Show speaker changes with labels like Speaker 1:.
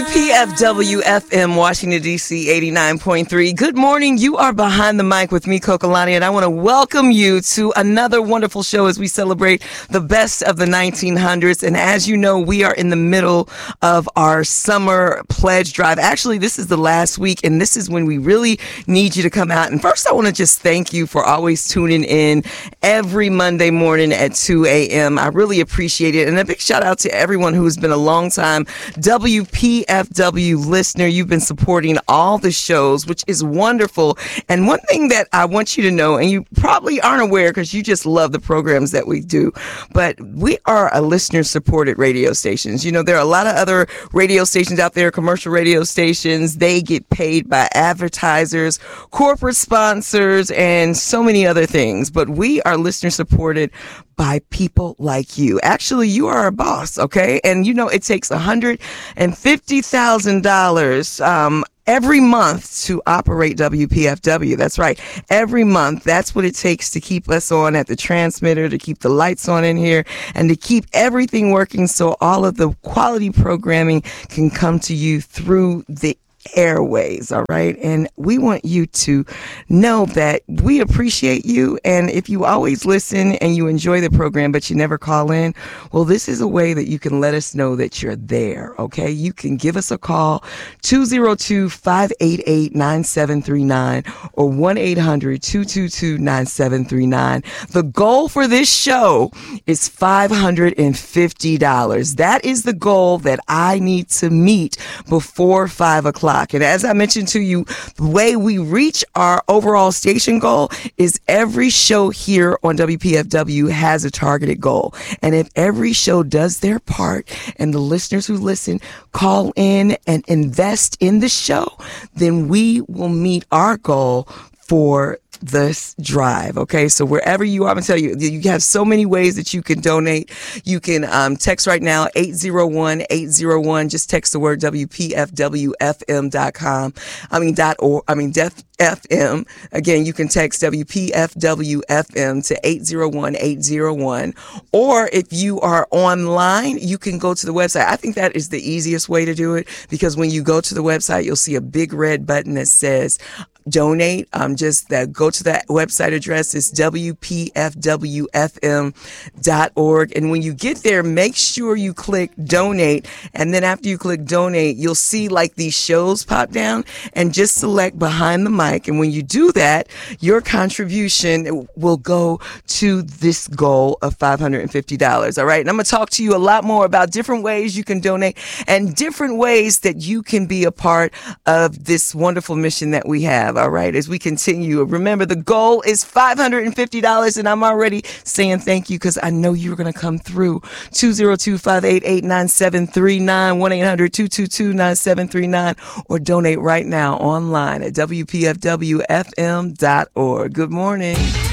Speaker 1: WPFW FM, Washington, D.C., 89.3. Good morning. You are behind the mic with me, Kokalani, and I want to welcome you to another wonderful show as we celebrate the best of the 1900s. And as you know, we are in the middle of our summer pledge drive. Actually, this is the last week, and this is when we really need you to come out. And first, I want to just thank you for always tuning in every Monday morning at 2 a.m. I really appreciate it. And a big shout out to everyone who has been a long time WPFW listener. You've been supporting all the shows, which is wonderful. And one thing that I want you to know, and you probably aren't aware because you just love the programs that we do, but we are a listener-supported radio stations. You know, there are a lot of other radio stations out there, commercial radio stations. They get paid by advertisers, corporate sponsors, and so many other things. But we are listener-supported by people like you. Actually, you are our boss, okay? And you know, it takes $150,000 every month to operate WPFW. That's right. Every month. That's what it takes to keep us on at the transmitter, to keep the lights on in here, and to keep everything working so all of the quality programming can come to you through the airways, all right? And we want you to know that we appreciate you. And if you always listen and you enjoy the program, but you never call in, well, this is a way that you can let us know that you're there, okay? You can give us a call, 202-588-9739 or 1-800-222-9739. The goal for this show is $550. That is the goal that I need to meet before 5 o'clock. And as I mentioned to you, the way we reach our overall station goal is every show here on WPFW has a targeted goal. And if every show does their part and the listeners who listen call in and invest in the show, then we will meet our goal for this drive. Okay. So wherever you are, I'm going to tell you, you have so many ways that you can donate. You can text right now, 801-801. Just text the word WPFWFM.com. FM. Again, you can text WPFWFM to 801-801. Or if you are online, you can go to the website. I think that is the easiest way to do it, because when you go to the website, you'll see a big red button that says donate. Just that, go to that website address. It's WPFWFM.org. And when you get there, make sure you click donate. And then after you click donate, you'll see like these shows pop down, and just select behind the mic. And when you do that, your contribution will go to this goal of $550. All right. And I'm going to talk to you a lot more about different ways you can donate and different ways that you can be a part of this wonderful mission that we have. All right. As we continue, remember the goal is $550, and I'm already saying thank you because I know you're going to come through. 202-588-9739, 1-800-222-9739, or donate right now online at WPFWFM.org. Good morning.